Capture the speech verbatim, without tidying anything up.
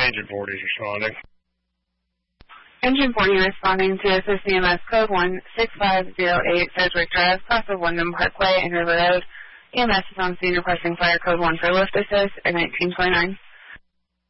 Agent forty is responding. Engine forty responding to assist E M S code one six five zero eight, Sedgwick Drive, cross of Wyndham Parkway and River Road. E M S is on scene requesting fire code one for lift assist at nineteen twenty-nine.